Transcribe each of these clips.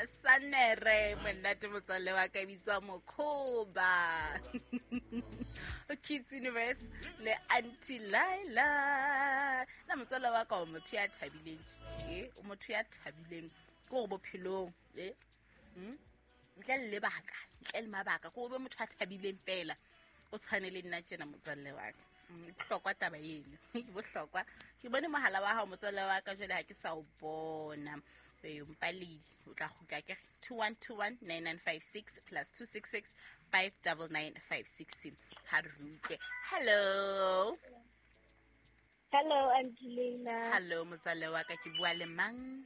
Sanere monate motswalle wa ka bitswa Mokhoba Kids Universe le Auntie Laila na motswalle wa ka o motho ya thabileng o motho ya thabileng go bophelong ntle le mabaka go be motho a thabileng fela o tshwanele nna tsena motswalle wa ka bohlokwa taba yeno bohlokwa ke bone mohala wa hao motswalle wa ka jele ha ke sa o bona mpaledi o tla khutla ke 21219956 plus 266 59956 ha re utlwe hello Auntie Leila. Hello motswalle wa ka ke bua le mang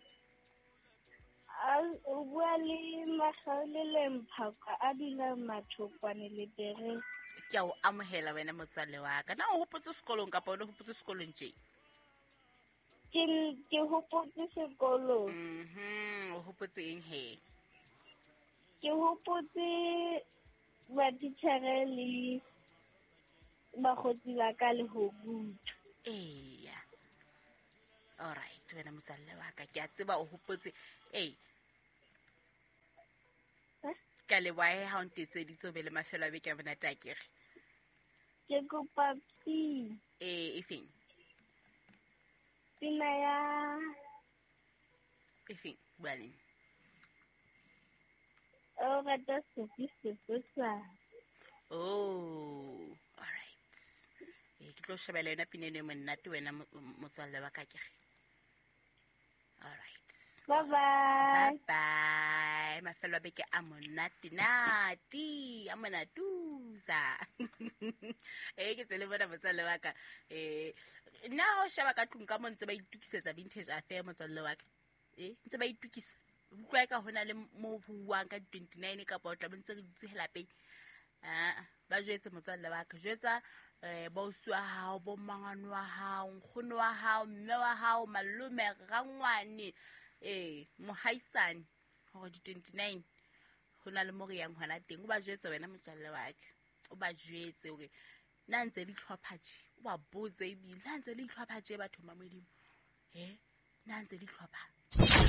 O bua le Magaulele Mphaka a dula Mathokwane le Tere. ke a o amohela wena motswalle wa ka na o hopotse sekolong ka pa o hopotse sekolong tje Ke hopotse sekolong. o hopotse eng he Ke hopotse matitjhere le bakgotsi ba ka le ho buta. eya alright wena motswalle wa ka ke a tseba o hopotse ka le wae ha o ntetse ditsobe le mafelo a beke a bona takere Ke kopa pi. efeng Pina ya efeng bualeng o rata sefisa. oh alright ke tlo shebela yona pinene e monate wena motswalle wa ka kere alright Bye bye. bye mafelo a beke a monate nati a monatuza ke tsele bona motswalle wa ka nna o sheba ka tlung ka mo ntse ba itukisetsa vintage affair motswalle wa ka ntse ba itukisa utlwa ka hona le mo buang ka 29 ka ba o tla ntse re dutse lapeng ba jwetse motswalle wa ka jwetsa ba o swa hao bo mangano wa hao nkgono wa hao mme wa hao malome rangwane mohaisane hore di 29 hona le mo re yang hona teng o ba jwetse wena motswalle wa ka o ba jwetse hore na ntse le tlhophaje o ba botse ebile na ntse le tlhophaje batho mamedimo na ntse le tlhopha